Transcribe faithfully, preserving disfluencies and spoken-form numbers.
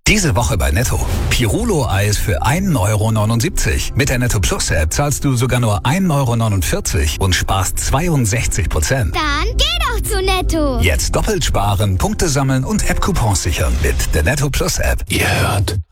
Diese Woche bei Netto. Pirulo-Eis für ein Euro neunundsiebzig. Mit der Netto Plus App zahlst du sogar nur ein Euro neunundvierzig und sparst zweiundsechzig Prozent. Dann geh doch zu Netto. Jetzt doppelt sparen, Punkte sammeln und App-Coupons sichern mit der Netto Plus App. Ihr hört